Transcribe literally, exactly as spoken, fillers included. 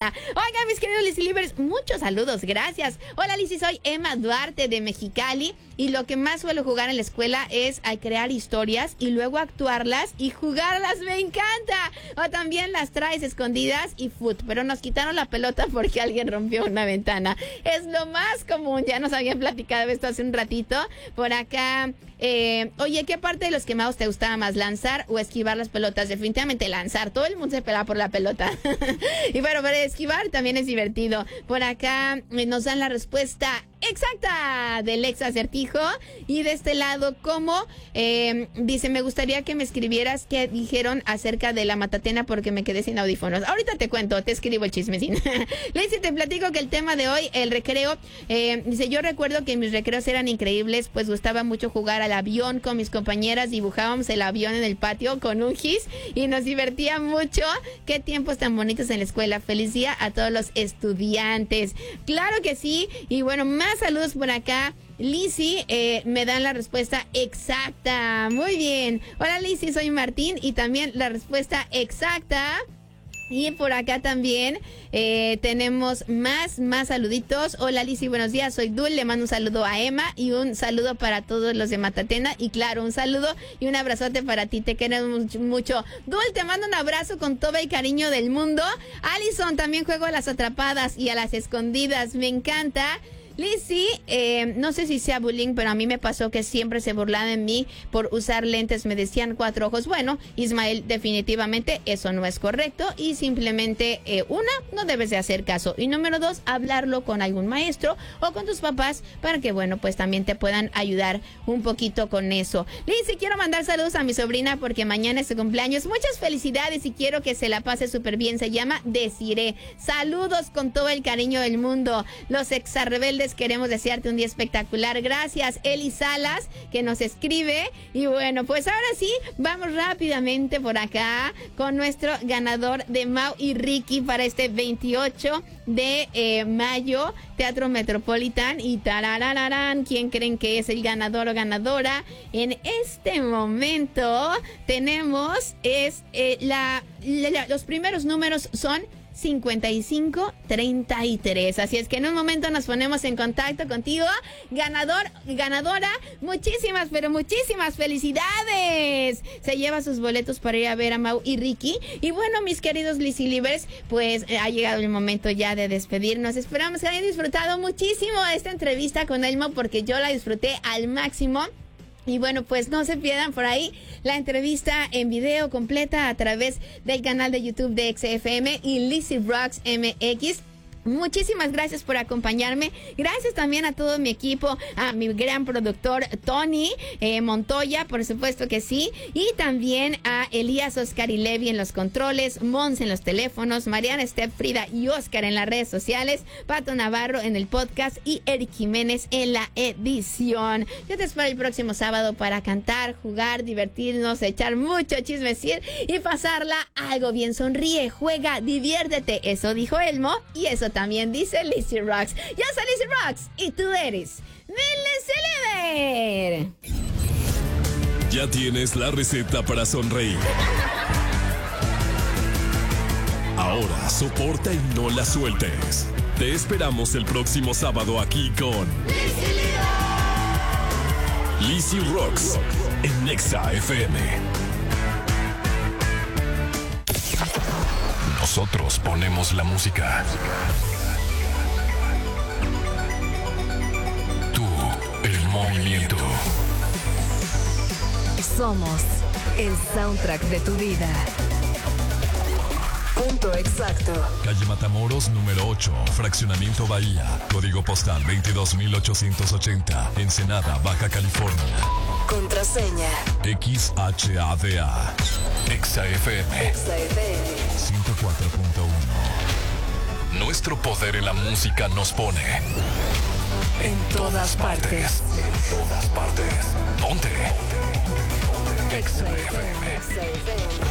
Oigan, mis queridos Lizzy Livers, muchos saludos, gracias. Hola, Lizzy, soy Emma Duarte de Mexicali y lo que más suelo jugar en la escuela es a crear historias y luego actuarlas y jugarlas. ¡Me encanta! O también las traes escondidas y foot, pero nos quitaron la pelota porque alguien rompió una ventana. Es lo más común, ya nos habían platicado esto hace un ratito. Por acá, eh, oye, ¿qué parte de los quemados te gustaba más, lanzar o esquivar las pelotas? Definitivamente lanzar, todo el mundo se pelaba por la pelota. Y bueno, pero esquivar también es divertido. Por acá eh, nos dan la respuesta exacta del ex acertijo. Y de este lado, ¿cómo? Eh, dice, me gustaría que me escribieras qué dijeron acerca de la matatena porque me quedé sin audífonos. Ahorita te cuento, te escribo el chismecín. Lizzy, te platico que el tema de hoy, el recreo, eh, dice, yo recuerdo que mis recreos eran increíbles, pues gustaba mucho jugar al avión con mis compañeras, dibujábamos el avión en el patio con un gis y nos divertía mucho. Qué tiempos tan bonitos en la escuela. Feliz día a todos los estudiantes. Claro que sí. Y bueno, más saludos por acá. Lizzy, eh, me dan la respuesta exacta. Muy bien. Hola, Lizzy, soy Martín y también la respuesta exacta. Y por acá también eh, tenemos más, más saluditos. Hola, Lizzy, buenos días, soy Dul, le mando un saludo a Emma y un saludo para todos los de Matatena. Y claro, un saludo y un abrazote para ti, te queremos mucho. Dul, te mando un abrazo con todo el cariño del mundo. Alison, también juego a las atrapadas y a las escondidas, me encanta. Lizzy, eh, no sé si sea bullying, pero a mí me pasó que siempre se burlaban de mí por usar lentes, me decían cuatro ojos. Bueno, Ismael, definitivamente eso no es correcto y simplemente, eh, una, no debes de hacer caso. Y número dos, hablarlo con algún maestro o con tus papás para que, bueno, pues también te puedan ayudar un poquito con eso. Lizzy, quiero mandar saludos a mi sobrina porque mañana es su cumpleaños. Muchas felicidades y quiero que se la pase súper bien. Se llama Desiree. Saludos con todo el cariño del mundo. Los exarrebeldes, queremos desearte un día espectacular. Gracias, Eli Salas, que nos escribe. Y bueno, pues ahora sí, vamos rápidamente por acá con nuestro ganador de Mau y Ricky para este veintiocho de eh, mayo, Teatro Metropolitan. Y tarararán, ¿quién creen que es el ganador o ganadora? En este momento tenemos, es eh, la, la, los primeros números son cincuenta y cinco treinta y tres. Así es que en un momento nos ponemos en contacto contigo, ganador, ganadora. Muchísimas, pero muchísimas felicidades. Se lleva sus boletos para ir a ver a Mau y Ricky. Y bueno, mis queridos Lizzy Livers, pues eh, ha llegado el momento ya de despedirnos. Esperamos que hayan disfrutado muchísimo esta entrevista con Elmo porque yo la disfruté al máximo. Y bueno, pues no se pierdan por ahí la entrevista en video completa a través del canal de YouTube de X F M y Lizzy Rocks M X. Muchísimas gracias por acompañarme. Gracias también a todo mi equipo, a mi gran productor Tony eh, Montoya, por supuesto que sí. Y también a Elías, Oscar y Levi en los controles, Mons en los teléfonos, Mariana, Steph, Frida y Oscar en las redes sociales, Pato Navarro en el podcast y Eric Jiménez en la edición. Yo te espero el próximo sábado para cantar, jugar, divertirnos, echar mucho chismecir y pasarla algo bien. Sonríe, juega, diviértete. Eso dijo Elmo y eso también dice Lizzy Rocks. Yo soy Lizzy Rocks y tú eres mi Lizzy Liver. Ya tienes la receta para sonreír. Ahora soporta y no la sueltes. Te esperamos el próximo sábado aquí con Lizzy Rocks en Nexa F M. Nosotros ponemos la música. Tú, el movimiento. Somos el soundtrack de tu vida. Punto exacto. Calle Matamoros, número ocho, Fraccionamiento Bahía. Código postal veintidós mil ochocientos ochenta. Ensenada, Baja California. Contraseña X H A D A. Exa F M. Exa F M ciento cuatro punto uno. Nuestro poder en la música nos pone en todas partes. En todas partes. Ponte. Exa F M. Exa F M.